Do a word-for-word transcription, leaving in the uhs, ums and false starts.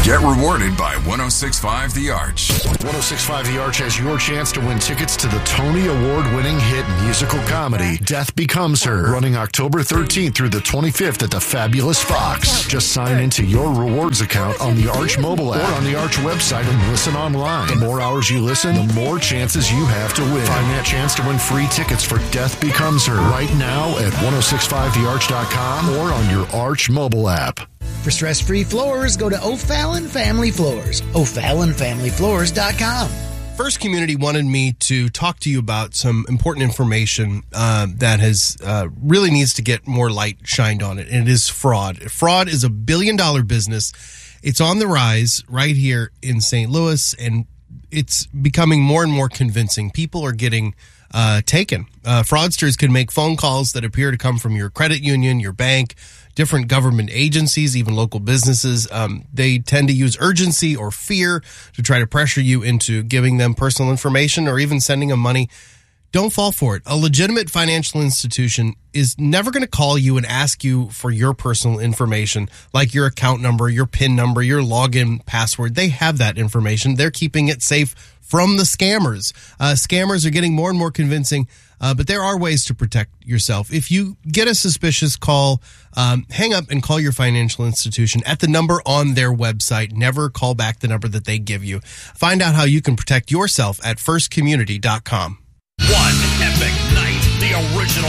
Get rewarded by one oh six point five The Arch. one oh six point five The Arch has your chance to win tickets to the Tony Award-winning hit musical comedy, Death Becomes Her, running October thirteenth through the twenty-fifth at the Fabulous Fox. Just sign into your rewards account on the Arch mobile app or on the Arch website and listen online. The more hours you listen, the more chances you have to win. Find that chance to win free tickets for Death Becomes Her right now at ten sixty-five the arch dot com or on your Arch mobile app. For stress-free floors, go to O'Fallon Family Floors, O'Fallon Family Floors dot com. First Community wanted me to talk to you about some important information uh, that has uh, really needs to get more light shined on it, and it is fraud. Fraud is a billion-dollar business. It's on the rise right here in Saint Louis, and it's becoming more and more convincing. People are getting uh, taken. Uh, fraudsters can make phone calls that appear to come from your credit union, your bank, different government agencies, even local businesses. Um, they tend to use urgency or fear to try to pressure you into giving them personal information or even sending them money. Don't fall for it. A legitimate financial institution is never going to call you and ask you for your personal information, like your account number, your PIN number, your login password. They have that information. They're keeping it safe from the scammers. Uh, scammers are getting more and more convincing. Uh, but there are ways to protect yourself. If you get a suspicious call, um, hang up and call your financial institution at the number on their website. Never call back the number that they give you. Find out how you can protect yourself at first community dot com. One epic night. The original